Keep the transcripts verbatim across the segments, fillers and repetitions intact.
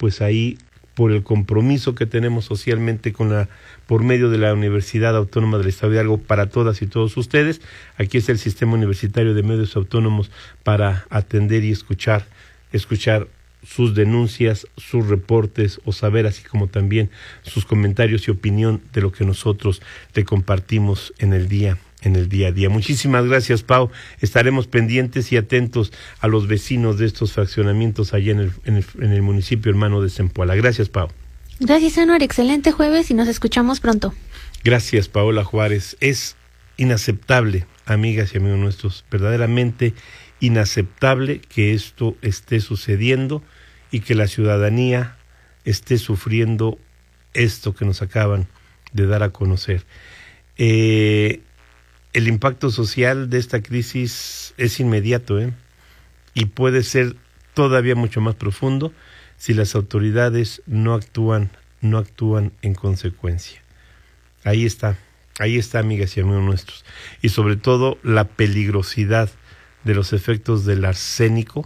pues ahí, por el compromiso que tenemos socialmente con la, por medio de la Universidad Autónoma del Estado de Hidalgo, para todas y todos ustedes, aquí está el Sistema Universitario de Medios Autónomos para atender y escuchar, escuchar sus denuncias, sus reportes, o saber así como también sus comentarios y opinión de lo que nosotros le compartimos en el día en el día a día. Muchísimas gracias, Pau. Estaremos pendientes y atentos a los vecinos de estos fraccionamientos allá en el, en el, en el municipio hermano de Zempoala. Gracias, Pau. Gracias, Anuar. Excelente jueves y nos escuchamos pronto. Gracias, Paola Juárez. Es inaceptable, amigas y amigos nuestros, verdaderamente inaceptable que esto esté sucediendo y que la ciudadanía esté sufriendo esto que nos acaban de dar a conocer. Eh... El impacto social de esta crisis es inmediato, ¿eh? Y puede ser todavía mucho más profundo si las autoridades no actúan, no actúan en consecuencia. Ahí está, ahí está, amigas y amigos nuestros. Y sobre todo la peligrosidad de los efectos del arsénico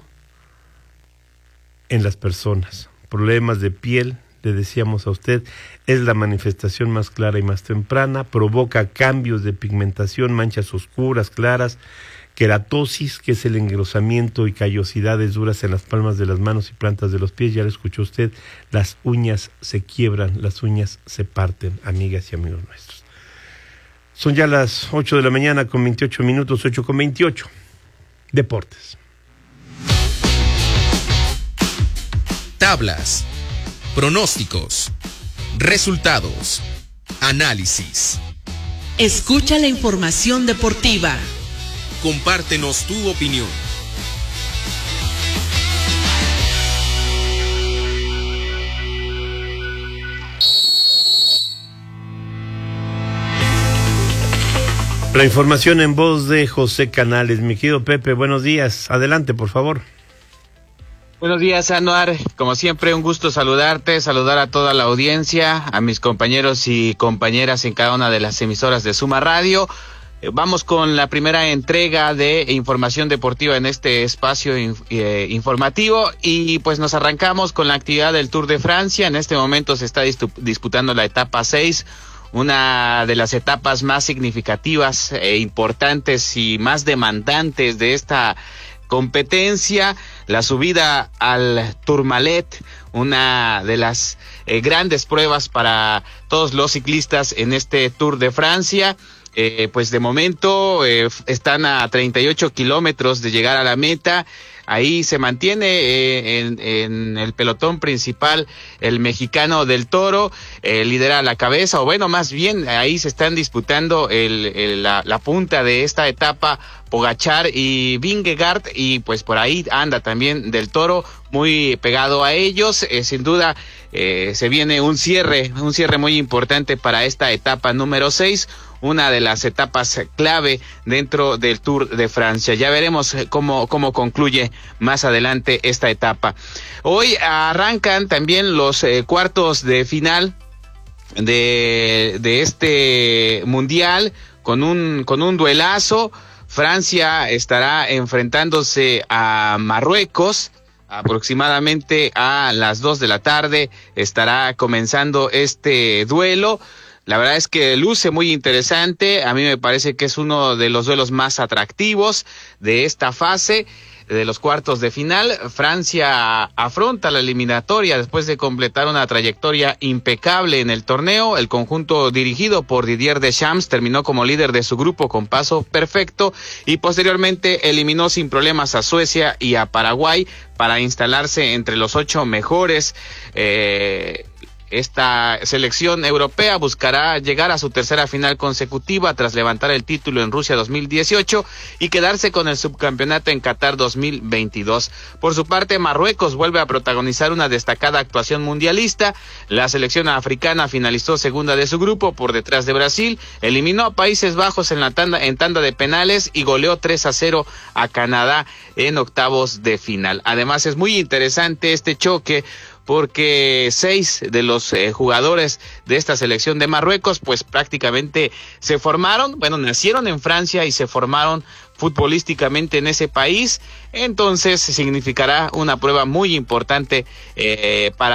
en las personas. Problemas de piel, le decíamos a usted, es la manifestación más clara y más temprana, provoca cambios de pigmentación, manchas oscuras, claras, queratosis, que es el engrosamiento y callosidades duras en las palmas de las manos y plantas de los pies, ya lo escuchó usted, las uñas se quiebran, las uñas se parten, amigas y amigos nuestros. Son ya las ocho de la mañana con veintiocho minutos, ocho con veintiocho. Deportes. Tablas, pronósticos, resultados, análisis. Escucha la información deportiva. Compártenos tu opinión. La información en voz de José Canales. Mi querido Pepe, buenos días. Adelante, por favor. Buenos días, Anuar. Como siempre, un gusto saludarte, saludar a toda la audiencia, a mis compañeros y compañeras en cada una de las emisoras de Suma Radio. Eh, vamos con la primera entrega de información deportiva en este espacio in, eh, informativo y pues nos arrancamos con la actividad del Tour de Francia. En este momento se está distu- disputando la etapa seis, una de las etapas más significativas e importantes y más demandantes de esta competencia, la subida al Tourmalet, una de las eh, grandes pruebas para todos los ciclistas en este Tour de Francia. Eh, pues de momento eh, están a treinta y ocho kilómetros de llegar a la meta. Ahí se mantiene eh, en, en el pelotón principal el mexicano del Toro, eh, lidera la cabeza, o bueno, más bien ahí se están disputando el, el, la, la punta de esta etapa, Pogačar y Vingegaard, y pues por ahí anda también del Toro muy pegado a ellos. Eh, sin duda eh, se viene un cierre, un cierre muy importante para esta etapa número seis, una de las etapas clave dentro del Tour de Francia. Ya veremos cómo, cómo concluye más adelante esta etapa. Hoy arrancan también los eh, cuartos de final de, de este mundial con un, con un duelazo. Francia estará enfrentándose a Marruecos. Aproximadamente a las dos de la tarde estará comenzando este duelo. La verdad es que luce muy interesante. A mí me parece que es uno de los duelos más atractivos de esta fase de los cuartos de final. Francia afronta la eliminatoria después de completar una trayectoria impecable en el torneo. El conjunto dirigido por Didier Deschamps terminó como líder de su grupo con paso perfecto y posteriormente eliminó sin problemas a Suecia y a Paraguay para instalarse entre los ocho mejores. Eh, Esta selección europea buscará llegar a su tercera final consecutiva tras levantar el título en Rusia dos mil dieciocho y quedarse con el subcampeonato en Qatar dos mil veintidós. Por su parte, Marruecos vuelve a protagonizar una destacada actuación mundialista. La selección africana finalizó segunda de su grupo por detrás de Brasil, eliminó a Países Bajos en la tanda, en tanda de penales y goleó tres a cero a Canadá en octavos de final. Además, es muy interesante este choque porque seis de los eh, jugadores de esta selección de Marruecos pues prácticamente se formaron, bueno, nacieron en Francia y se formaron futbolísticamente en ese país. Entonces significará una prueba muy importante eh, para